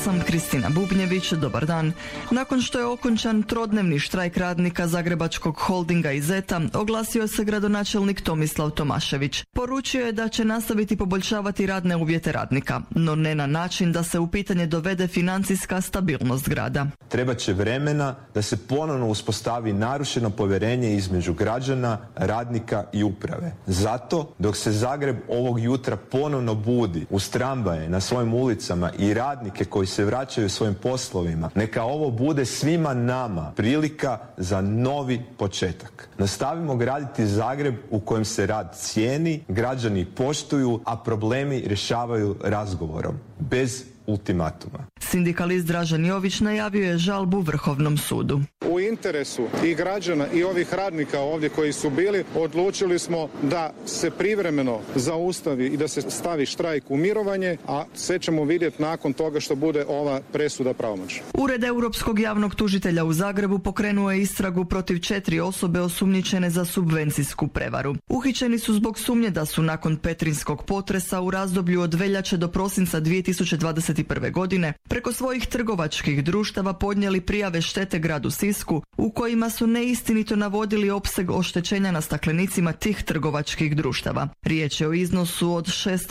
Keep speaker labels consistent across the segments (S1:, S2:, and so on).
S1: sam Kristina Bubnjević, dobar dan. Nakon što je okončan trodnevni štrajk radnika Zagrebačkog holdinga Izeta, oglasio se gradonačelnik Tomislav Tomašević. Poručio je da će nastaviti poboljšavati radne uvjete radnika, no ne na način da se u pitanje dovede financijska stabilnost grada.
S2: Trebat će vremena da se ponovno uspostavi narušeno povjerenje između građana, radnika i uprave. Zato, dok se Zagreb ovog jutra ponovno budi uz tramvaje na svojim ulicama i radnike koji se vraćaju svojim poslovima, neka ovo bude svima nama prilika za novi početak. Nastavimo graditi Zagreb u kojem se rad cijeni, građani poštuju, a problemi rješavaju razgovorom, bez ultimatuma.
S1: Sindikalist Dražen Jović najavio je žalbu Vrhovnom sudu.
S3: U interesu i građana i ovih radnika ovdje koji su bili, odlučili smo da se privremeno zaustavi i da se stavi štrajk u mirovanje, a sve ćemo vidjeti nakon toga što bude ova presuda pravomoćna.
S1: Ured Europskog javnog tužitelja u Zagrebu pokrenuo je istragu protiv 4 osobe osumnjičene za subvencijsku prevaru. Uhićeni su zbog sumnje da su nakon petrinskog potresa u razdoblju od veljače do prosinca 2021. godine preko svojih trgovačkih društava podnijeli prijave štete gradu Sisku u kojima su neistinito navodili opseg oštećenja na staklenicima tih trgovačkih društava. Riječ je o iznosu od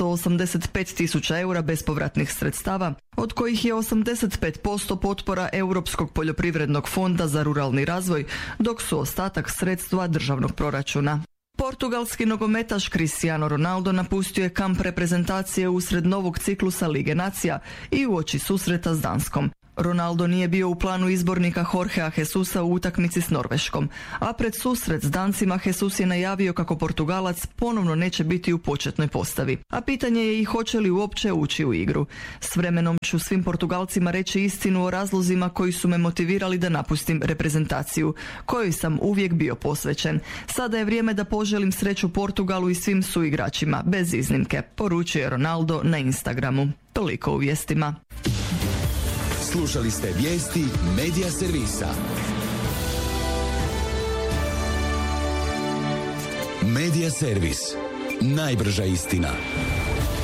S1: 685.000 eura bespovratnih sredstava, od kojih je 85% potpora Europskog poljoprivrednog fonda za ruralni razvoj, dok su ostatak sredstva državnog proračuna. Portugalski nogometaš Cristiano Ronaldo napustio je kamp reprezentacije usred novog ciklusa Lige nacija i uoči susreta s Danskom. Ronaldo nije bio u planu izbornika Jorgea Jesusa u utakmici s Norveškom, a pred susret s Dancima Jesus je najavio kako Portugalac ponovno neće biti u početnoj postavi. A pitanje je i hoće li uopće ući u igru. S vremenom ću svim Portugalcima reći istinu o razlozima koji su me motivirali da napustim reprezentaciju, kojoj sam uvijek bio posvećen. Sada je vrijeme da poželim sreću Portugalu i svim suigračima, bez iznimke, poručio je Ronaldo na Instagramu. Toliko u vijestima.
S4: Slušali ste vijesti Medija servisa. Medija servis. Najbrža istina.